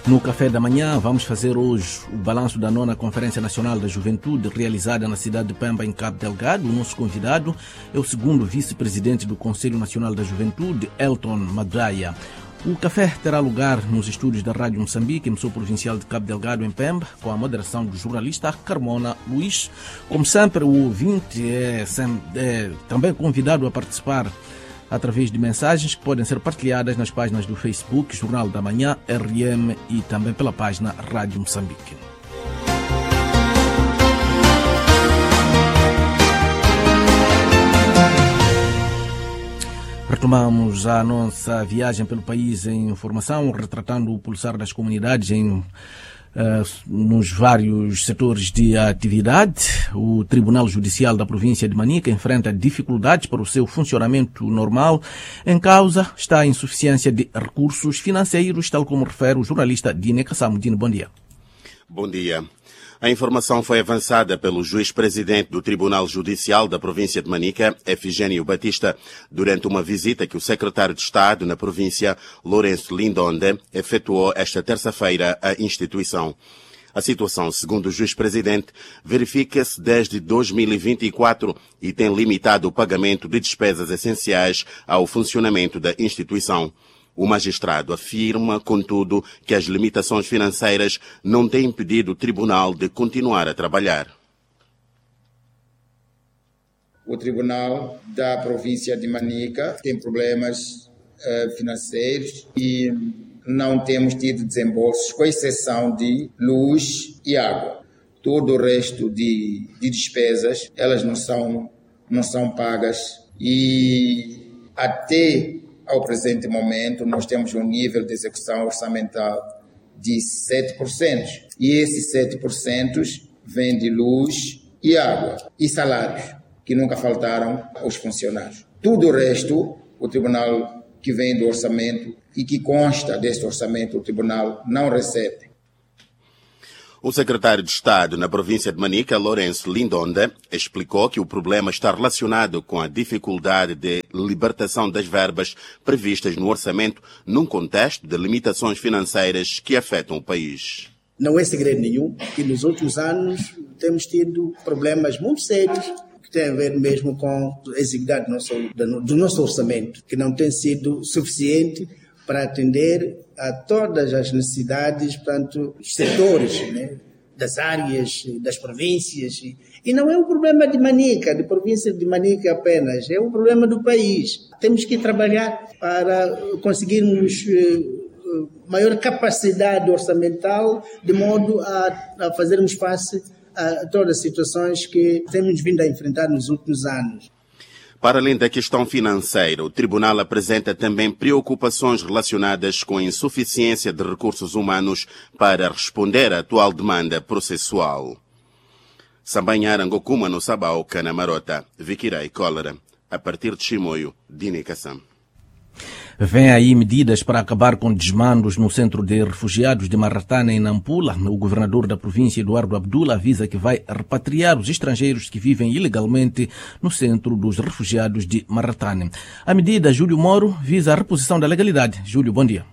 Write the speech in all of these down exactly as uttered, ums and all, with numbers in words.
No café da manhã vamos fazer hoje o balanço da nona Conferência Nacional da Juventude realizada na cidade de Pemba, em Cabo Delgado. O nosso convidado é o segundo vice-presidente do Conselho Nacional da Juventude, Elton Madraia. O café terá lugar nos estúdios da Rádio Moçambique, emissora provincial de Cabo Delgado, em Pemba, com a moderação do jornalista Carmona Luís. Como sempre, o ouvinte é, é também convidado a participar através de mensagens que podem ser partilhadas nas páginas do Facebook, Jornal da Manhã, R M e também pela página Rádio Moçambique. Retomamos a nossa viagem pelo país em informação, retratando o pulsar das comunidades em Uh, nos vários setores de atividade. O Tribunal Judicial da província de Manica enfrenta dificuldades para o seu funcionamento normal. Em causa está a insuficiência de recursos financeiros, tal como refere o jornalista Dine Kassamudine. Bom dia. Bom dia. A informação foi avançada pelo juiz-presidente do Tribunal Judicial da província de Manica, Efigênio Batista, durante uma visita que o secretário de Estado na província, Lourenço Lindonde, efetuou esta terça-feira à instituição. A situação, segundo o juiz-presidente, verifica-se desde dois mil e vinte e quatro e tem limitado o pagamento de despesas essenciais ao funcionamento da instituição. O magistrado afirma, contudo, que as limitações financeiras não têm impedido o tribunal de continuar a trabalhar. O tribunal da província de Manica tem problemas uh, financeiros e não temos tido desembolsos, com exceção de luz e água. Todo o resto de, de despesas, elas não são, não são pagas e até ao presente momento, nós temos um nível de execução orçamental de sete por cento. E esses sete por cento vêm de luz e água e salários, que nunca faltaram aos funcionários. Tudo o resto, o tribunal que vem do orçamento e que consta deste orçamento, o tribunal não recebe. O secretário de Estado na província de Manica, Lourenço Lindonde, explicou que o problema está relacionado com a dificuldade de libertação das verbas previstas no orçamento num contexto de limitações financeiras que afetam o país. Não é segredo nenhum que nos últimos anos temos tido problemas muito sérios que têm a ver mesmo com a exiguidade do nosso, do nosso orçamento, que não tem sido suficiente para atender a todas as necessidades, portanto, dos setores, né, das áreas, das províncias. E não é um problema de Manica, de província de Manica apenas, é um problema do país. Temos que trabalhar para conseguirmos uh, maior capacidade orçamental, de modo a, a fazermos face a todas as situações que temos vindo a enfrentar nos últimos anos. Para além da questão financeira, o Tribunal apresenta também preocupações relacionadas com a insuficiência de recursos humanos para responder à atual demanda processual. Sambanhar Angokuma no Sabau, Canamarota, Viquirai Cólera, a partir de Chimoio, Dine Kassam. Vêm aí medidas para acabar com desmandos no centro de refugiados de Maratane, em Nampula. O governador da província, Eduardo Abdullah, avisa que vai repatriar os estrangeiros que vivem ilegalmente no centro dos refugiados de Maratane. A medida, Júlio Moro, visa a reposição da legalidade. Júlio, bom dia.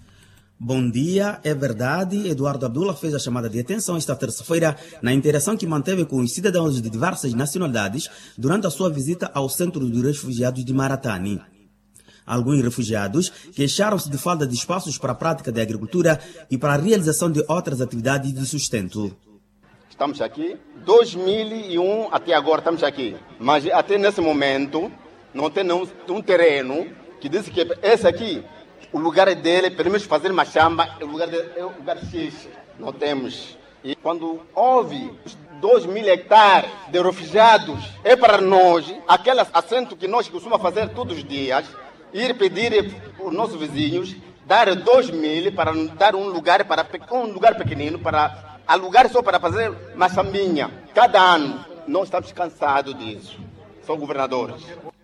Bom dia, é verdade. Eduardo Abdullah fez a chamada de atenção esta terça-feira na interação que manteve com os cidadãos de diversas nacionalidades durante a sua visita ao centro dos refugiados de Maratane. Alguns refugiados queixaram-se de falta de espaços para a prática da agricultura e para a realização de outras atividades de sustento. Estamos aqui, dois mil e um até agora estamos aqui, mas até nesse momento não tem um, um terreno que diz que esse aqui, o lugar dele, podemos fazer uma chamba, o lugar dele é o lugar X, não temos. E quando houve dois mil hectares de refugiados, é para nós, aquele assento que nós costumamos fazer todos os dias, ir pedir aos nossos vizinhos, dar dois mil para dar um lugar, para, um lugar pequenino, para alugar só para fazer uma chambinha. Cada ano, nós estamos cansados disso. São governadores.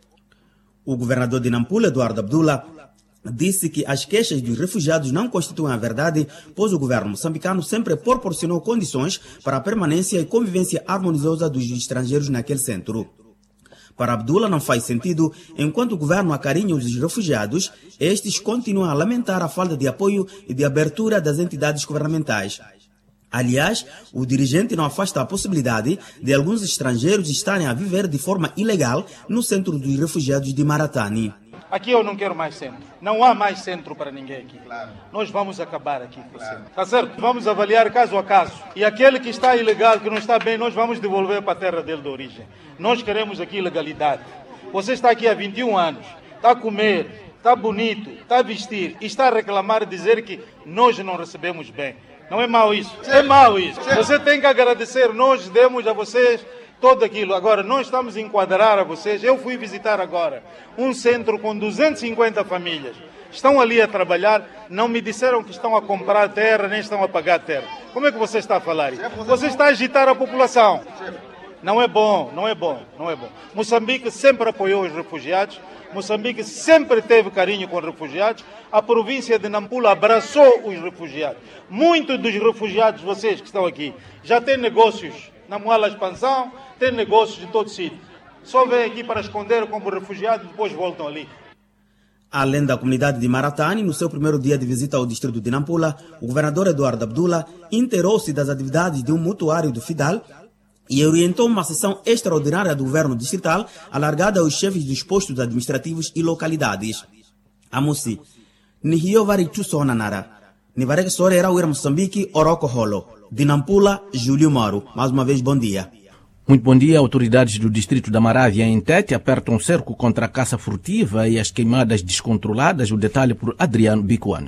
O governador de Nampula, Eduardo Abdullah, disse que as queixas dos refugiados não constituem a verdade, pois o governo moçambicano sempre proporcionou condições para a permanência e convivência harmoniosa dos estrangeiros naquele centro. Para Abdullah não faz sentido, enquanto o governo acarinha os refugiados, estes continuam a lamentar a falta de apoio e de abertura das entidades governamentais. Aliás, o dirigente não afasta a possibilidade de alguns estrangeiros estarem a viver de forma ilegal no centro dos refugiados de Maratani. Aqui eu não quero mais centro. Não há mais centro para ninguém aqui. Claro. Nós vamos acabar aqui com o centro. Tá certo? Vamos avaliar caso a caso. E aquele que está ilegal, que não está bem, nós vamos devolver para a terra dele de origem. Nós queremos aqui legalidade. Você está aqui há vinte e um anos, está a comer, está bonito, está a vestir e está a reclamar e dizer que nós não recebemos bem. Não é mau isso? É mau isso. Você tem que agradecer. Nós demos a vocês tudo aquilo. Agora, nós estamos a enquadrar a vocês. Eu fui visitar agora um centro com duzentas e cinquenta famílias. Estão ali a trabalhar. Não me disseram que estão a comprar terra, nem estão a pagar terra. Como é que você está a falar isso? Você está a agitar a população. Não é bom, não é bom, não é bom. Moçambique sempre apoiou os refugiados. Moçambique sempre teve carinho com os refugiados. A província de Nampula abraçou os refugiados. Muitos dos refugiados, vocês que estão aqui, já têm negócios na Moala Expansão, têm negócios de todo sítio. Só vêm aqui para esconder como refugiados e depois voltam ali. Além da comunidade de Maratani, no seu primeiro dia de visita ao distrito de Nampula, o governador Eduardo Abdullah inteirou-se das atividades de um mutuário do Fidal e orientou uma sessão extraordinária do governo distrital alargada aos chefes dos postos administrativos e localidades. Amusi, Nihio Varichusonanara, Nivarek Sore era o Moçambique, Oroco Holo, de Nampula, Júlio Moro. Mais uma vez, bom dia. Muito bom dia. Autoridades do distrito da Marávia, em Tete, apertam cerco contra a caça furtiva e as queimadas descontroladas. O detalhe por Adriano Bicuano.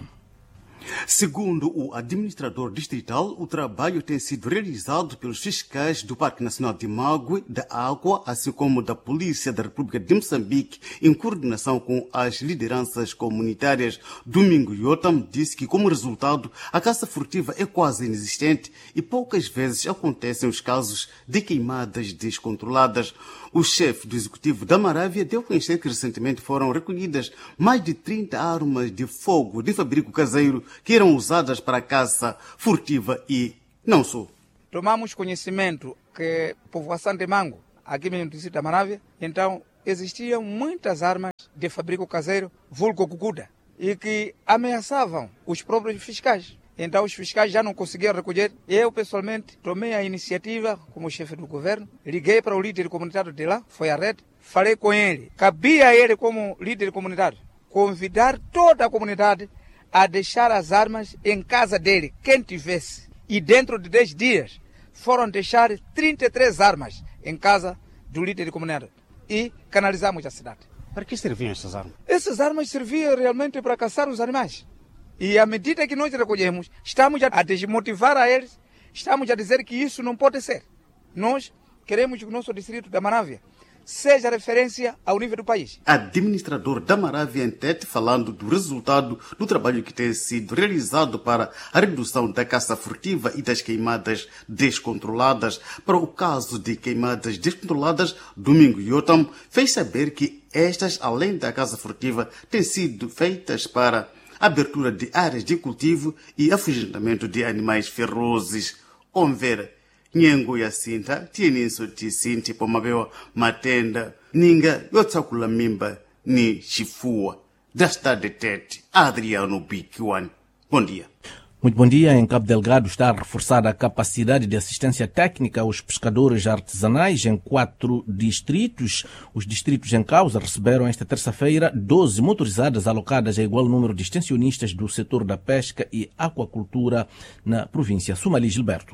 Segundo o administrador distrital, o trabalho tem sido realizado pelos fiscais do Parque Nacional de Mague, da Água, assim como da Polícia da República de Moçambique, em coordenação com as lideranças comunitárias. Domingo Yotam disse que, como resultado, a caça furtiva é quase inexistente e poucas vezes acontecem os casos de queimadas descontroladas. O chefe do executivo da Marávia deu a conhecer que recentemente foram recolhidas mais de trinta armas de fogo de fabrico caseiro que eram usadas para a caça furtiva e não só. Tomamos conhecimento que a povoação de Mango, aqui mesmo no distrito da Marávia, então existiam muitas armas de fabrico caseiro, vulgo cucuda, e que ameaçavam os próprios fiscais. Então os fiscais já não conseguiam recolher. Eu, pessoalmente, tomei a iniciativa como chefe do governo, liguei para o líder comunitário de lá, foi a rede, falei com ele. Cabia a ele, como líder comunitário, convidar toda a comunidade a deixar as armas em casa dele, quem tivesse. E dentro de dez dias foram deixar trinta e três armas em casa do líder comunitário. E canalizamos a cidade. Para que serviam essas armas? Essas armas serviam realmente para caçar os animais. E à medida que nós recolhemos, estamos a desmotivar a eles, estamos a dizer que isso não pode ser. Nós queremos que o nosso distrito da Marávia seja referência ao nível do país. Administrador da Marávia em Tete, falando do resultado do trabalho que tem sido realizado para a redução da caça furtiva e das queimadas descontroladas. Para o caso de queimadas descontroladas, Domingo Yotam fez saber que estas, além da caça furtiva, têm sido feitas para abertura de áreas de cultivo e afugentamento de animais ferozes. Onver, Nhengo Yacinta, Tieninso Ticinti, Pomabeo, Matenda, Ninga, Yotsakula Mimba, Ni Chifua, da cidade de Tete, Adriano Bicuan. Bom dia. Muito bom dia. Em Cabo Delgado está reforçada a capacidade de assistência técnica aos pescadores artesanais em quatro distritos. Os distritos em causa receberam esta terça-feira doze motorizadas alocadas a igual número de extensionistas do setor da pesca e aquacultura na província. Sumali Gilberto.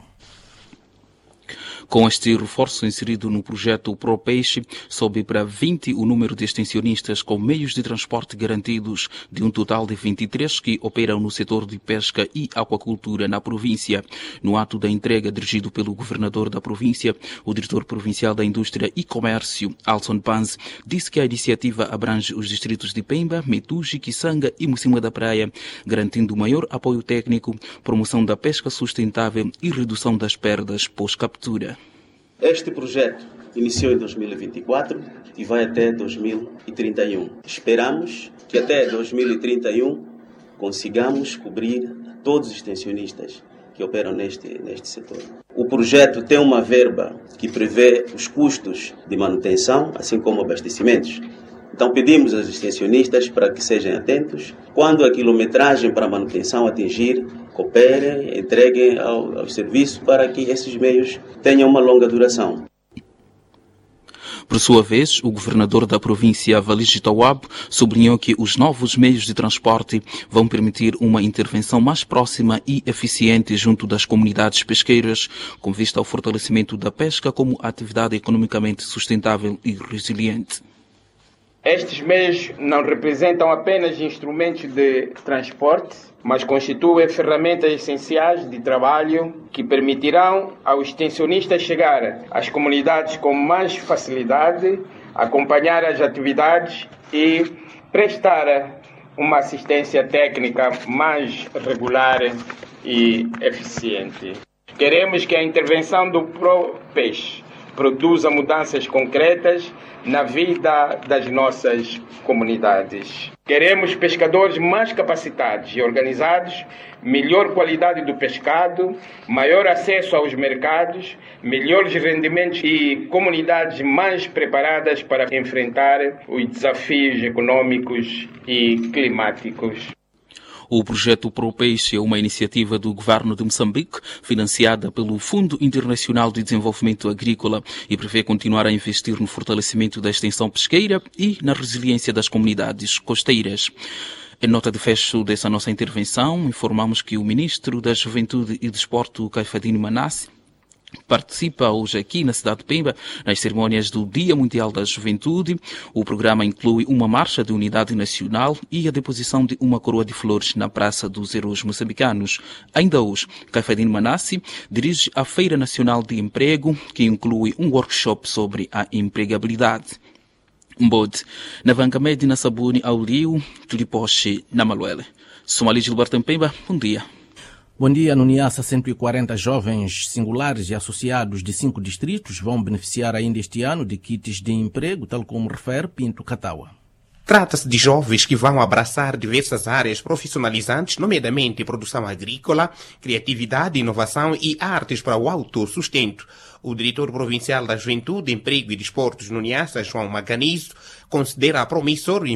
Com este reforço inserido no projeto ProPeixe, sobe para vinte o número de extensionistas com meios de transporte garantidos, de um total de vinte e três que operam no setor de pesca e aquacultura na província. No ato da entrega dirigido pelo governador da província, o diretor provincial da Indústria e Comércio, Alson Panz, disse que a iniciativa abrange os distritos de Pemba, Metugi, Kisanga e Mocima da Praia, garantindo maior apoio técnico, promoção da pesca sustentável e redução das perdas pós-captura. Este projeto iniciou em dois mil e vinte e quatro e vai até dois mil e trinta e um. Esperamos que até dois mil e trinta e um consigamos cobrir todos os extensionistas que operam neste, neste setor. O projeto tem uma verba que prevê os custos de manutenção, assim como abastecimentos. Então pedimos aos extensionistas para que sejam atentos. Quando a quilometragem para a manutenção atingir, cooperem, entreguem ao, ao serviço para que esses meios tenham uma longa duração. Por sua vez, o governador da província, Valige Tawab, sublinhou que os novos meios de transporte vão permitir uma intervenção mais próxima e eficiente junto das comunidades pesqueiras, com vista ao fortalecimento da pesca como atividade economicamente sustentável e resiliente. Estes meios não representam apenas instrumentos de transporte, mas constituem ferramentas essenciais de trabalho que permitirão aos extensionistas chegar às comunidades com mais facilidade, acompanhar as atividades e prestar uma assistência técnica mais regular e eficiente. Queremos que a intervenção do ProPeixe produza mudanças concretas na vida das nossas comunidades. Queremos pescadores mais capacitados e organizados, melhor qualidade do pescado, maior acesso aos mercados, melhores rendimentos e comunidades mais preparadas para enfrentar os desafios econômicos e climáticos. O projeto ProPeixe é uma iniciativa do governo de Moçambique, financiada pelo Fundo Internacional de Desenvolvimento Agrícola, e prevê continuar a investir no fortalecimento da extensão pesqueira e na resiliência das comunidades costeiras. Em nota de fecho dessa nossa intervenção, informamos que o ministro da Juventude e Desporto, Caifadine Manasse, participa hoje aqui na cidade de Pemba nas cerimônias do Dia Mundial da Juventude. O programa inclui uma marcha de unidade nacional e a deposição de uma coroa de flores na Praça dos Heróis Moçambicanos. Ainda hoje, Caifadine Manasse dirige a Feira Nacional de Emprego, que inclui um workshop sobre a empregabilidade. Mbode, na Vanca Média, na Sabune, ao Rio, Tulipoche, na Maluele. Somali Gilberto Pemba, bom dia. Bom dia. No Niassa, cento e quarenta jovens singulares e associados de cinco distritos vão beneficiar ainda este ano de kits de emprego, tal como refere Pinto Catawa. Trata-se de jovens que vão abraçar diversas áreas profissionalizantes, nomeadamente produção agrícola, criatividade, inovação e artes para o autossustento. O diretor provincial da Juventude, Emprego e Desportos no Niassa, João Maganizo, considera promissor